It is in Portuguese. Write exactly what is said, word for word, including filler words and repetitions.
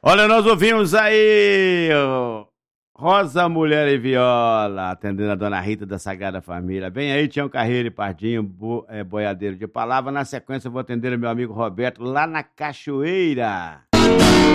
Olha, nós ouvimos aí ó, Rosa, Mulher e Viola, atendendo a Dona Rita da Sagrada Família. Bem aí, Tião Carreiro e Pardinho, bo, é, boiadeiro de palavra. Na sequência, eu vou atender o meu amigo Roberto lá na Cachoeira.